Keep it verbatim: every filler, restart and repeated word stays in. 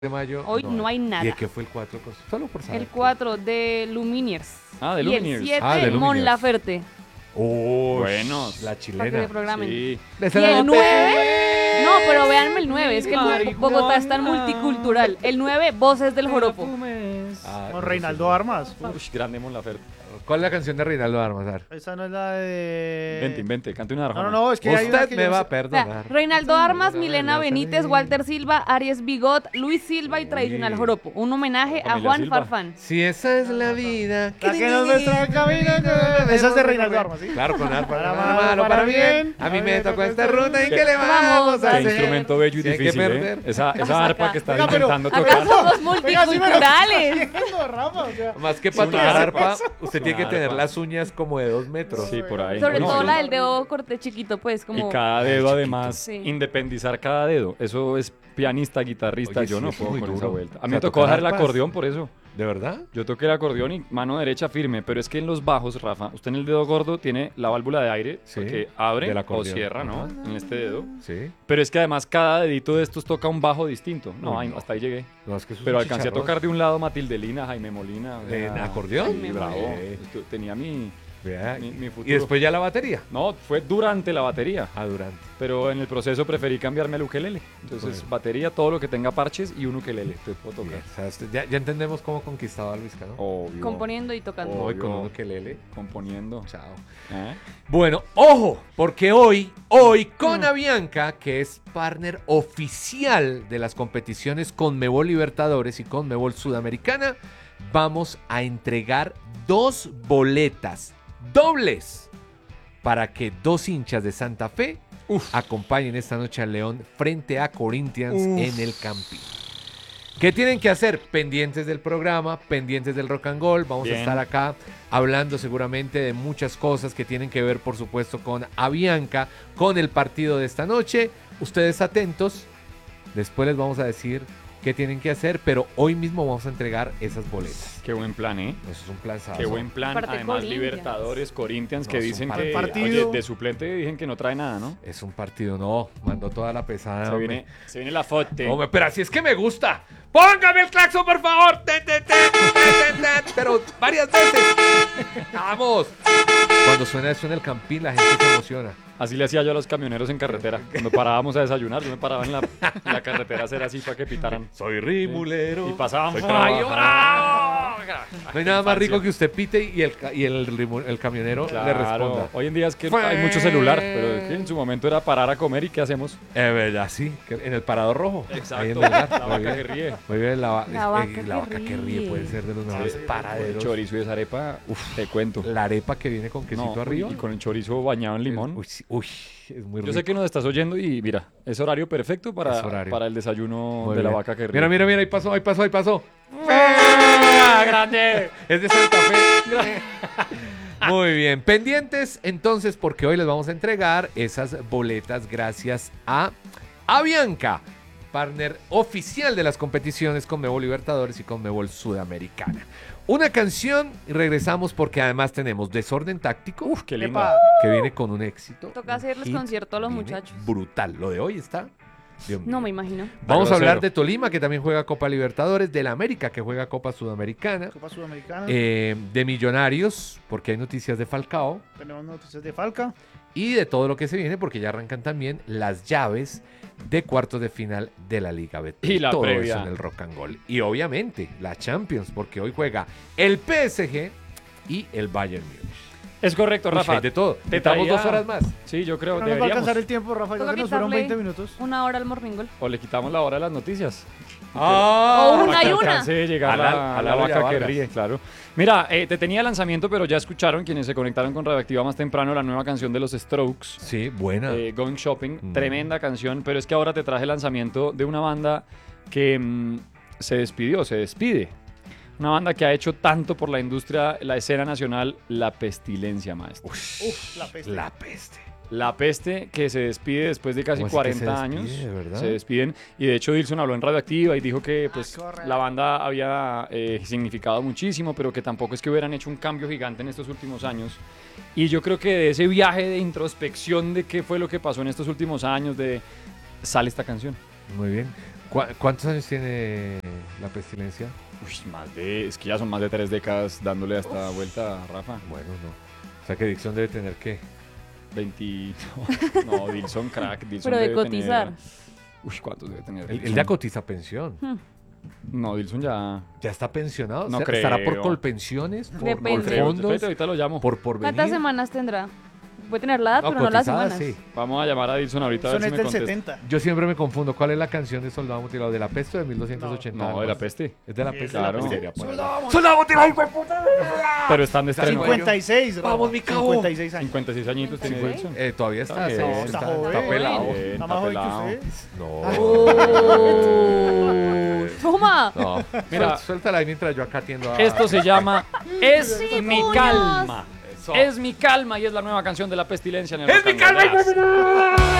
de mayo. Hoy no, no hay nada. ¿Y de qué fue el cuatro? Solo por saber. El cuatro de Lumineers. Ah, de y Lumineers. el siete Ah, de Mon Lumineers. Laferte. Oh, Buenos. La Para que se chilena. programen. Sí. Y el nueve, no, pero véanme el nueve, es que el Bogotá es tan multicultural. El nueve, Voces del Joropo. Ah, Con Reinaldo Armas. Uy, grande Mon Laferte. ¿Cuál es la canción de Reinaldo Armas? A ver. Esa no es la de... Vente, invente, cante una No, arjona. no, no, es que hay una Usted que me yo va sé- a perdonar. Vea, Reinaldo Armas, Milena Benítez, Walter Silva, Aries Bigot, Luis Silva y Tradicional Joropo. Un homenaje a Familia Juan Silva. Farfán. Si esa es la vida. La que nos muestra el camino. Esa es de Reinaldo Armas, ¿sí? Claro, con Armas. Para Para mal, malo, para para bien. bien. A mí A me ver, tocó ¿qué esta tal? ruta y ¿Qué- que le vamos a Vamos Qué a hacer. instrumento bello y Si hay que difícil, ¿eh? perder. Esa, esa arpa que está Oiga, pero intentando Acá tocar. somos Oiga, sí me lo multiculturales. Haciendo, Rafa, o sea, Más que para Una tocar arpa. arpa, usted tiene que Una tener arpa. las uñas como de dos metros. Sí, por ahí. Sobre No, todo sí. la del dedo corte chiquito, pues, como... Y cada dedo, además, Sí. independizar cada dedo. Eso es pianista, guitarrista. Oye, yo sí, no es puedo muy con esa duro. vuelta. A O mí sea, me tocó tocar dejar el arpas. acordeón por eso. ¿De verdad? Yo toqué el acordeón y mano derecha firme, pero es que en los bajos, Rafa, usted en el dedo gordo tiene la válvula de aire Sí, que abre del o acordeón. cierra, ¿no? Ajá. En este dedo. Sí. Pero es que además cada dedito de estos toca un bajo distinto. No, Uy, ahí- no. hasta ahí llegué. No, es que eso es Pero un alcancé a chicharrón. tocar de un lado Matilde Lina, Jaime Molina. o ¿En sea, acordeón? sí, Jaime bravo. Molina. Estu- Tenía mi, Vea, mi, mi futuro. Y después ya la batería. No, fue durante la batería. Ah, durante. Pero en el proceso preferí cambiarme al ukelele. Entonces, Bueno. batería, todo lo que tenga parches y un ukelele. Te puedo tocar. Bien, o sea, usted- ya, ya entendemos cómo conquistaba a Luisca, ¿no? Obvio. Componiendo y tocando. Hoy con obvio. un ukelele. Componiendo. Chao. ¿Eh? Bueno, ojo, porque hoy, hoy con Avianca, que es partner oficial de las competiciones Conmebol Libertadores y Conmebol Sudamericana, vamos a entregar dos boletas dobles para que dos hinchas de Santa Fe acompañen esta noche al León frente a Corinthians en el Campín. ¿Qué tienen que hacer? Pendientes del programa, pendientes del Rock and Gold. Vamos Bien. a estar acá hablando seguramente de muchas cosas que tienen que ver, por supuesto, con Avianca, con el partido de esta noche. Ustedes atentos. Después les vamos a decir qué tienen que hacer, pero hoy mismo vamos a entregar esas boletas. Qué buen plan, ¿eh? Eso es un plan Qué buen plan. Aparte, Además, Corinthians. Libertadores, Corinthians, No, que es un dicen par- que partido. oye, de suplente dicen que no trae nada, ¿no? Es un partido, no. Mandó toda la pesada. Se hombre. viene, se viene la foto. Hombre, pero así es que me gusta. Póngame el claxon, por favor. Ten, ten, ten, ten, ten, ten. Pero varias veces. Vamos. Cuando suena eso en el Campín, la gente se emociona. Así le hacía yo a los camioneros en carretera. Cuando parábamos a desayunar, yo me paraba en la, en la carretera a hacer así para que pitaran. Soy rimulero. Y pasaban. Soy ¡Ay, trabajador. bravo! No hay nada más rico que usted pite y el, ca- y el, rimu- el camionero le Claro, responda. hoy en día es que Fue- hay mucho celular, pero es que en su momento era parar a comer y ¿qué hacemos? Es verdad, sí. que En el parador rojo. Exacto, Ahí en Melgar. la Muy vaca bien. que ríe. Muy bien, la, va- La eh, vaca la que vaca que ríe ríe. puede ser de los mejores El paraderos. chorizo y esa arepa, uf, te cuento. La arepa que viene con quesito No, arriba. y con el chorizo bañado en limón. Uy, sí, uy, es muy rico. Yo sé que nos estás oyendo y mira, es horario perfecto para, Es horario. para el desayuno Muy de la bien. vaca que ríe. Mira, mira, mira, ahí pasó, ahí pasó, ahí pasó. ¡Ah, grande! Es de Santa Fe. Muy bien, pendientes entonces porque hoy les vamos a entregar esas boletas gracias a Avianca, partner oficial de las competiciones Conmebol Libertadores y Conmebol Sudamericana. Una canción y regresamos porque además tenemos Desorden Táctico, Uf, qué lindo. Epa. que viene con un éxito. Toca un hacerles hit, concierto a los viene muchachos. Brutal, lo de hoy está. Dios mío. No me imagino. Vamos a Grosero. hablar de Tolima, que también juega Copa Libertadores, de la América, que juega Copa Sudamericana, Copa Sudamericana. eh, de Millonarios, porque hay noticias de Falcao, Tenemos noticias de Falca. y de todo lo que se viene, porque ya arrancan también las llaves de cuartos de final de la Liga Betplay. Y la todo previa. eso en el Rock and Roll. Y obviamente la Champions, porque hoy juega el P S G y el Bayern Múnich. Es correcto, Uy, Rafa. hay de todo. te Necesitamos traía- dos horas más. Sí, yo creo No que nos va a deberíamos. alcanzar el tiempo, Rafa. Ya Toca se nos fueron quitarle veinte minutos. Una hora al Morning Gold. O le quitamos la hora de las noticias. ¡Ah! O una Para que y una. alcance a llegar A la, la- a a la la Loya vaca que Vargas. ríe, claro. Mira, eh, te tenía lanzamiento, pero ya escucharon quienes se conectaron con Radioactiva más temprano la nueva canción de los Strokes. Sí, buena. Eh, Going Shopping, Mm. tremenda canción, pero es que ahora te traje el lanzamiento de una banda que mm, se despidió, se despide. Una banda que ha hecho tanto por la industria, la escena nacional, La Pestilencia, maestro. Uf, la peste. La peste. La Peste, que se despide después de casi ¿Cómo así que se cuarenta despide, años. de verdad? Se despiden. Y de hecho, Dilson habló en Radioactiva y dijo que pues, correcto. la banda había eh, significado muchísimo, pero que tampoco es que hubieran hecho un cambio gigante en estos últimos años. Y yo creo que de ese viaje de introspección de qué fue lo que pasó en estos últimos años, de sale esta canción. Muy bien. ¿Cu- ¿Cuántos años tiene la pestilencia? Uy, más de, es que ya son más de tres décadas dándole hasta vuelta, Rafa. Bueno, no. O sea que Dixon debe tener ¿qué? veinte. No, no, Dilson crack. Dilson Pero de debe cotizar. tener- Uy, ¿cuántos debe tener? Él, él Dilson? ya cotiza pensión. No, Dilson ya. ¿Ya está pensionado? No O sea, ¿estará por creo. colpensiones? ¿Por, Depende. por Creo, fondos? espérate, ahorita lo llamo. ¿Por porvenir? ¿Cuántas semanas tendrá? Puede tener la edad, pero no las cotizadas, semanas. sí. Vamos a llamar a Dilson ahorita a Son ver si es me del contesta. setenta. Yo siempre me confundo. ¿Cuál es la canción de Soldado Mutilado? ¿De la peste o de mil doscientos ochenta? No, de la peste. Es de la peste. Claro. La peste, poner. ¡Soldado mutilado, hijo de puta! Pero están de estreno. cincuenta y seis, Rafa. Vamos, mi cabo. cincuenta y seis años. cincuenta y seis añitos tiene Sí. Dilson. Eh, todavía está, Está sí, bien. está, Está está joven. pelado. Bien, Está está más joven que pelado. usted. No. Oh. ¡Toma! No. Mira. Suel- suéltala ahí mientras yo acá atiendo a... Esto se llama Es Sí, mi puños. calma. Eso. Es mi calma y es la nueva canción de la pestilencia en el ¡Es Rock mi and calma, Roll Jazz. hijo de-